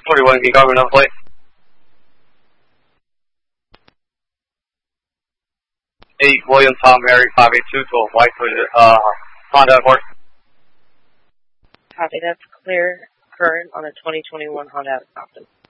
41, can you cover another plate? 8 William Tom Mary 582 to a white Honda Accord. Copy, that's clear current on a 2021 Honda Accord.